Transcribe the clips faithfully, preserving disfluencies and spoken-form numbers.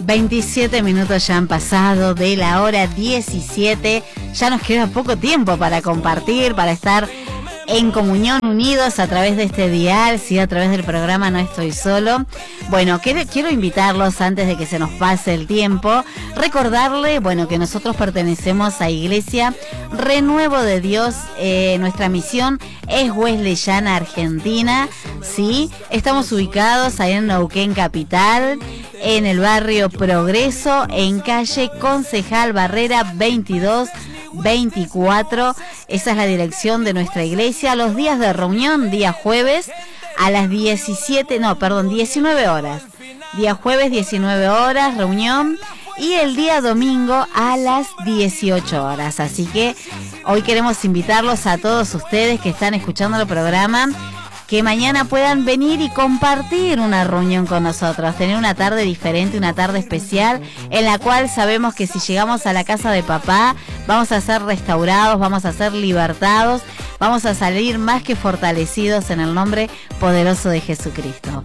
veintisiete minutos ya han pasado de la hora diecisiete. Ya nos queda poco tiempo para compartir, para estar en comunión, unidos a través de este dial, sí, a través del programa No Estoy Solo. Bueno, quiero, quiero invitarlos antes de que se nos pase el tiempo, recordarle, bueno, que nosotros pertenecemos a Iglesia Renuevo de Dios. Eh, nuestra misión es Wesleyana, Argentina, sí. Estamos ubicados ahí en Neuquén Capital, en el barrio Progreso, en calle Concejal Barrera veintidós veinticuatro. Esa es la dirección de nuestra iglesia. Los días de reunión, día jueves a las diecisiete, no, perdón, diecinueve horas. Día jueves, diecinueve horas, reunión. Y el día domingo a las dieciocho horas. Así que hoy queremos invitarlos a todos ustedes que están escuchando el programa, que mañana puedan venir y compartir una reunión con nosotros, tener una tarde diferente, una tarde especial, en la cual sabemos que si llegamos a la casa de papá, vamos a ser restaurados, vamos a ser libertados, vamos a salir más que fortalecidos en el nombre poderoso de Jesucristo.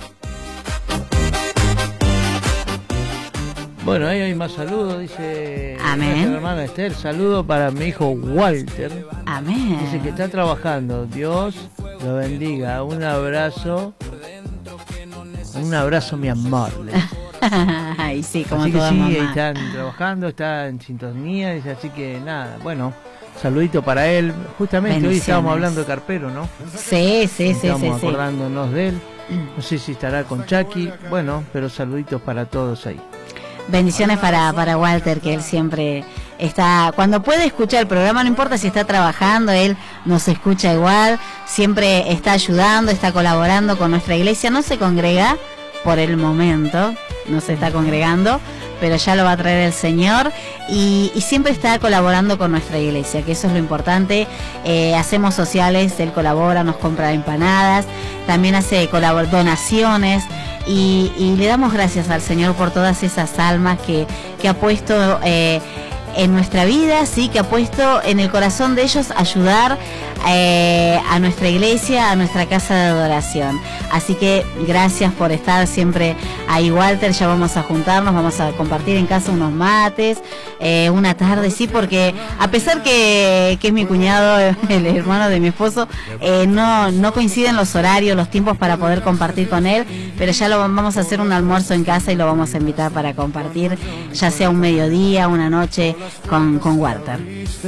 Bueno, ahí hay más saludos, dice Amén. Nuestra hermana Esther, saludo para mi hijo Walter. Amén. Dice que está trabajando, Dios lo bendiga, un abrazo, un abrazo mi amor. Ay, sí, como así que toda sí, mamá. están trabajando, está en sintonía, dice, así que nada, bueno, saludito para él. Justamente hoy estábamos hablando de Carpero, ¿no? Sí, sí, sí, Estamos sí, acordándonos sí. de él. No sé si estará con Chucky, bueno, pero saluditos para todos ahí. Bendiciones para, para Walter, que él siempre está, cuando puede escuchar el programa, no importa si está trabajando, él nos escucha igual, siempre está ayudando, está colaborando con nuestra iglesia. No se congrega por el momento, no se está congregando, pero ya lo va a traer el Señor, y, y siempre está colaborando con nuestra iglesia, que eso es lo importante. Eh, hacemos sociales, él colabora, nos compra empanadas, también hace colabor donaciones. Y, y le damos gracias al Señor por todas esas almas que, que ha puesto eh, en nuestra vida, sí, que ha puesto en el corazón de ellos ayudar eh, a nuestra iglesia, a nuestra casa de adoración. Así que gracias por estar siempre ahí, Walter. Ya vamos a juntarnos, vamos a compartir en casa unos mates, eh, una tarde, sí, porque a pesar que, que es mi cuñado, el hermano de mi esposo, eh, no, no coinciden los horarios, los tiempos para poder compartir con él, pero ya lo vamos a hacer un almuerzo en casa y lo vamos a invitar para compartir, ya sea un mediodía, una noche con, con Walter.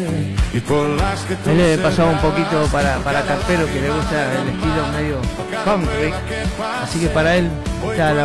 Él le pasaba un poquito para, para Carpero, que le gusta el estilo medio country, así que para él está la